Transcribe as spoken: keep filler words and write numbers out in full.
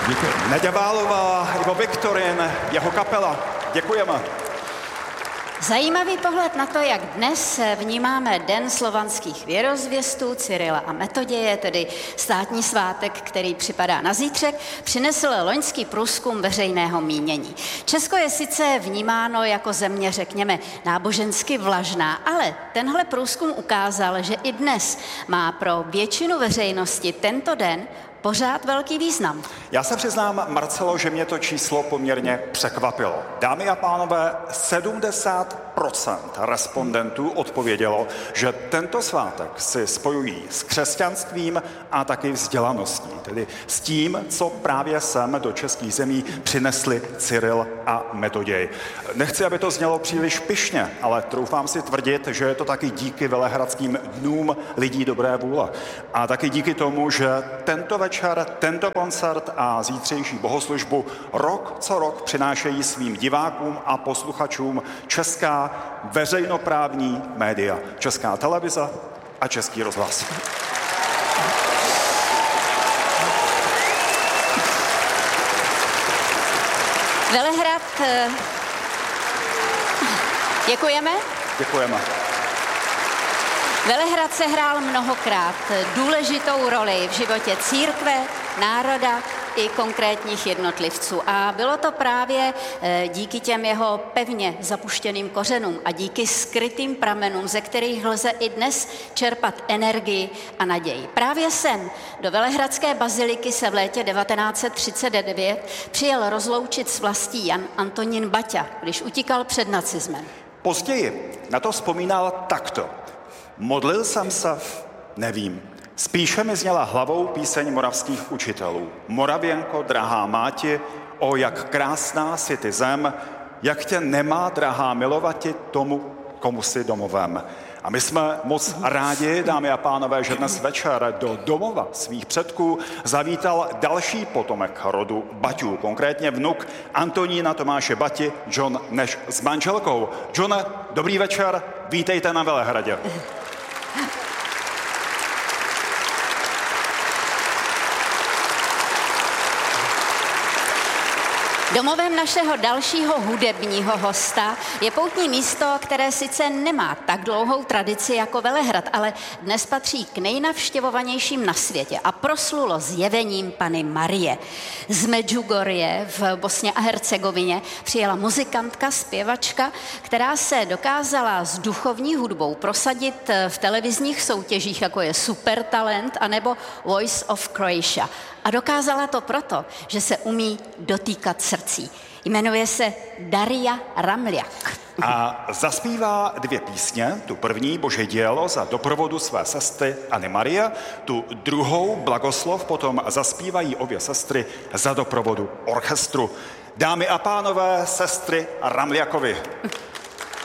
Děkuji. Naďa Válová, Ivo Viktorin, jeho kapela. Děkujeme. Zajímavý pohled na to, jak dnes vnímáme Den slovanských věrozvěstů Cyrila a Metoděje, tedy státní svátek, který připadá na zítřek, přinesl loňský průzkum veřejného mínění. Česko je sice vnímáno jako země, řekněme, nábožensky vlažná, ale tenhle průzkum ukázal, že i dnes má pro většinu veřejnosti tento den pořád velký význam. Já se přiznám, Marcelo, že mě to číslo poměrně překvapilo. Dámy a pánové, sedmdesát procent respondentů odpovědělo, že tento svátek si spojují s křesťanstvím a taky vzdělaností, tedy s tím, co právě sem do českých zemí přinesli Cyril a Metoděj. Nechci, aby to znělo příliš pyšně, ale troufám si tvrdit, že je to taky díky Velehradským dnům lidí dobré vůle. A taky díky tomu, že tento večer, tento koncert a zítřejší bohoslužbu rok co rok přinášejí svým divákům a posluchačům česká veřejnoprávní média, Česká televize a Český rozhlas. Velehrad, děkujeme. Děkujeme. Velehrad sehrál mnohokrát důležitou roli v životě církve, národa i konkrétních jednotlivců. A bylo to právě díky těm jeho pevně zapuštěným kořenům a díky skrytým pramenům, ze kterých lze i dnes čerpat energii a naději. Právě sem do Velehradské baziliky se v létě devatenáct set třicet devět přijel rozloučit s vlastí Jan Antonín Baťa, když utíkal před nacismem. Později na to vzpomínal takto. Modlil jsem se? Nevím. Spíše mi zněla hlavou píseň moravských učitelů. Moravěnko, drahá máti, o jak krásná si ty zem, jak tě nemá, drahá, milovati tomu, komu si domovem. A my jsme moc rádi, dámy a pánové, že dnes večer do domova svých předků zavítal další potomek rodu Baťů, konkrétně vnuk Antonína Tomáše Bati, John Neš s manželkou. Johne, dobrý večer, vítejte na Velehradě. Domovem našeho dalšího hudebního hosta je poutní místo, které sice nemá tak dlouhou tradici jako Velehrad, ale dnes patří k nejnavštěvovanějším na světě a proslulo zjevením Panny Marie. Z Medjugorje v Bosně a Hercegovině přijela muzikantka, zpěvačka, která se dokázala s duchovní hudbou prosadit v televizních soutěžích, jako je Supertalent anebo Voice of Croatia. A dokázala to proto, že se umí dotýkat srdcí. Jmenuje se Daria Ramljak. A zaspívá dvě písně. Tu první, Boží dělo, za doprovodu své sestry Anny Marie. Tu druhou, Blagoslov, potom zaspívají obě sestry za doprovodu orchestru. Dámy a pánové, sestry Ramljakovi.